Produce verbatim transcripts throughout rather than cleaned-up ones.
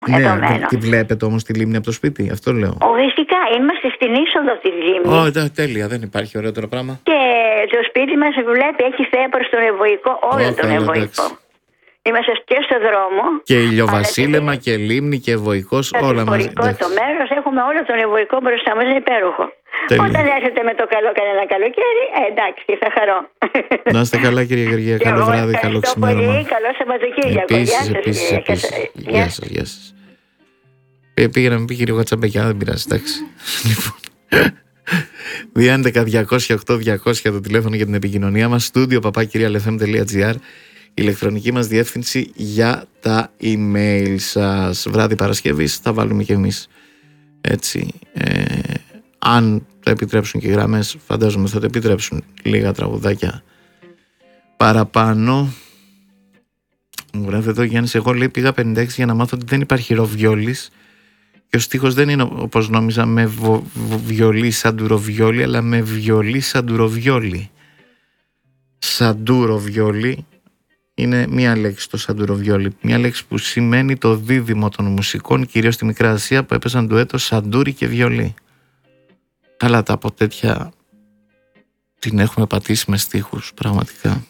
Ναι, τη βλέπετε όμως τη λίμνη από το σπίτι, αυτό λέω. Φυσικά, είμαστε στην είσοδο της λίμνης. Ω, τέλεια, δεν υπάρχει ωραιότερο πράγμα. Και το σπίτι μας βλέπει, έχει θέα προς τον Ευωικό, όλο oh, τον Ευωικό. Είμαστε και στο δρόμο. Και ηλιοβασίλεμα και... και λίμνη και Ευωικός, όλα μαζί. Το μέρος έχουμε όλο τον Ευωικό μπροστά μας, είναι υπέροχο. Τέλεια. Όταν έρχεται με το καλό κανένα καλοκαίρι, ε, εντάξει, θα χαρώ. Να είστε καλά, κύριε Γεωργία. Καλό βράδυ, καλό ξημέρωμα. Πολύ καλό Σαββατοκύριακο. Επίσης, επίσης, επίσης. Γεια σας, γεια σας. Πήγα να μην πει κύριο Κατσαμπέκια, δεν πειράζει, εντάξει. Λοιπόν. δύο έντεκα διακόσια οκτώ διακόσια το τηλέφωνο για την επικοινωνία μας. Στούντιο παπά κυρία ελ εφ εμ τελεία τζι άρ. Ηλεκτρονική μας διεύθυνση για τα email σας. Βράδυ Παρασκευής θα βάλουμε και εμείς έτσι. Ε, αν το επιτρέψουν και οι γραμμές, φαντάζομαι θα το επιτρέψουν, λίγα τραγουδάκια παραπάνω. Μου γράφει εδώ Γιάννης, εγώ λέει πήγα πενήντα έξι για να μάθω ότι δεν υπάρχει ροβιόλης και ο στίχος δεν είναι όπως νόμιζα με βο, βο, βιολί σαντουροβιόλι, αλλά με βιολί σαντουροβιόλι. Σαντουροβιόλι είναι μία λέξη το σαντουροβιόλι, μία λέξη που σημαίνει το δίδυμο των μουσικών, κυρίως στη Μικρά Ασία, που έπαιζαν ντουέτο σαντούρι και βιολί. Καλά, τα από τέτοια την έχουμε πατήσει με στίχους, πραγματικά.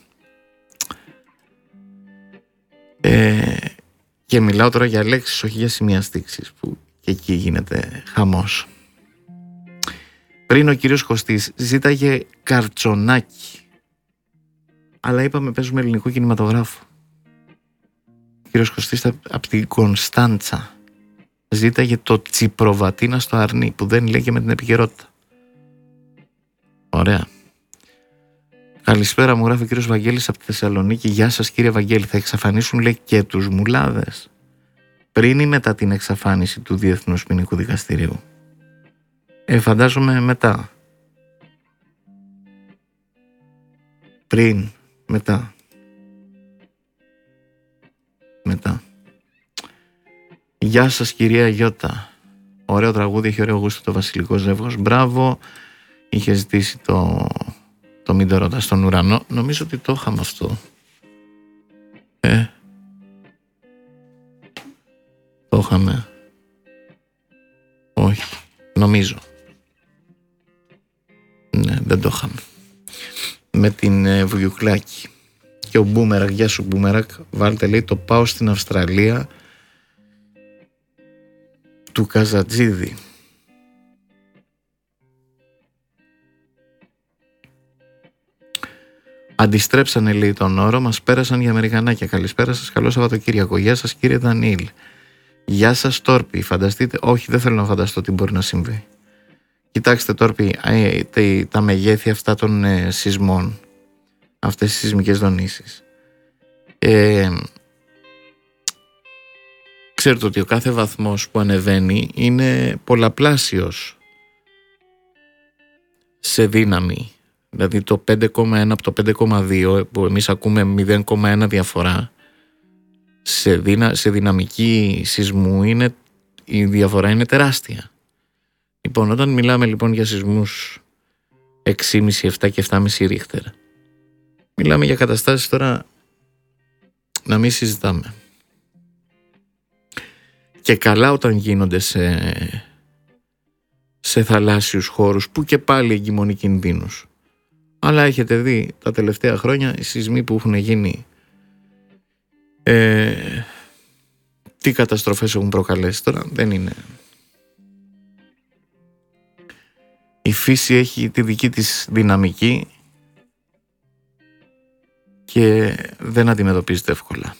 Ε, και μιλάω τώρα για λέξεις, όχι για σημεία στίξης, που και εκεί γίνεται χαμός. Πριν ο κύριος Κωστής ζήταγε καρτσονάκι, αλλά είπαμε παίζουμε ελληνικό κινηματογράφο. Ο κύριος Κωστής από την Κωνσταντσα ζήταγε το τσιπροβατίνα στο αρνί, που δεν λέει και με την επικαιρότητα. Ωραία. Καλησπέρα, μου γράφει ο κύριος Βαγγέλης από τη Θεσσαλονίκη. Γεια σας κύριε Βαγγέλη, θα εξαφανίσουν λέει και τους μουλάδες πριν ή μετά την εξαφάνιση του Διεθνούς Ποινικού Δικαστηρίου? Ε, φαντάζομαι μετά. Πριν, μετά. Μετά. Γεια σας κυρία Γιώτα. Ωραίο τραγούδι, έχει ωραίο γούστο το Βασιλικό Ζεύγος. Μπράβο. Είχε ζητήσει το, το Μην το ρωτάς στον ουρανό. Νομίζω ότι το είχαμε αυτό. Ε. Το είχαμε. Όχι. Νομίζω. Ναι, δεν το είχαμε. Με την ε, Βουγιουκλάκη. Και ο Μπούμερακ, γεια σου Μπούμερακ. Βάλτε λέει το πάω στην Αυστραλία του Καζατζίδη. Αντιστρέψανε λέει τον όρο, μας πέρασαν για Αμερικανάκια. Καλησπέρα σας, καλό Σαββατοκύριακο. Γεια σας κύριε Δανίλ. Γεια σας Τόρπι. Φανταστείτε, όχι δεν θέλω να φανταστώ τι μπορεί να συμβεί. Κοιτάξτε Τόρπι, ε, τα, τα μεγέθη αυτά των ε, σεισμών, αυτές τις σεισμικές δονήσεις. Ε, ξέρετε ότι ο κάθε βαθμός που ανεβαίνει είναι πολλαπλάσιος σε δύναμη. Δηλαδή το πέντε κόμμα ένα από το πέντε κόμμα δύο που εμείς ακούμε μηδέν κόμμα ένα διαφορά, σε, δυνα, σε δυναμική σεισμού είναι, η διαφορά είναι τεράστια. Λοιπόν, όταν μιλάμε λοιπόν για σεισμούς έξι κόμμα πέντε, επτά και επτά κόμμα πέντε ρίχτερ, μιλάμε για καταστάσεις τώρα να μην συζητάμε. Και καλά όταν γίνονται σε, σε θαλάσσιους χώρους που και πάλι εγκυμονεί κινδύνους. Αλλά έχετε δει τα τελευταία χρόνια οι σεισμοί που έχουν γίνει, ε, τι καταστροφές έχουν προκαλέσει. Τώρα δεν είναι. Η φύση έχει τη δική της δυναμική και δεν αντιμετωπίζεται εύκολα.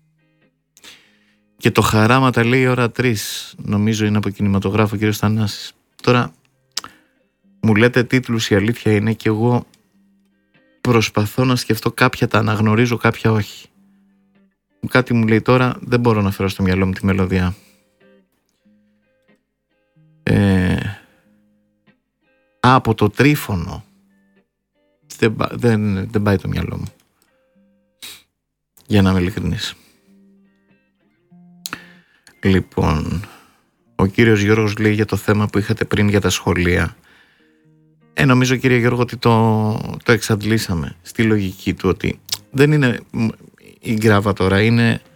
Και το χαράματα λέει ώρα τρεις, νομίζω είναι από κινηματογράφο ο κύριος Θανάσης. Τώρα μου λέτε τίτλους, η αλήθεια είναι και εγώ προσπαθώ να σκεφτώ, κάποια τα αναγνωρίζω, κάποια όχι. Κάτι μου λέει τώρα, δεν μπορώ να φέρω στο μυαλό μου τη μελωδία. Ε, α, από το Τρίφωνο. Δεν, δεν, δεν πάει το μυαλό μου. Για να είμαι ειλικρινής. Λοιπόν, ο κύριος Γιώργος λέει για το θέμα που είχατε πριν για τα σχολεία. Ε, νομίζω κύριε Γιώργο ότι το, το εξαντλήσαμε στη λογική του ότι δεν είναι η γκράβα τώρα, είναι